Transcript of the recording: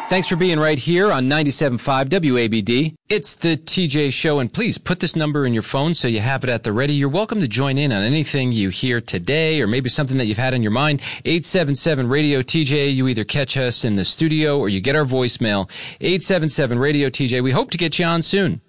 Thanks for being right here on 97.5 WABD. It's the TJ Show, and please put this number in your phone so you have it at the ready. You're welcome to join in on anything you hear today, or maybe something that you've had on your mind. 877-RADIO-TJ. You either catch us in the studio or you get our voicemail. 877-RADIO-TJ. We hope to get you on soon.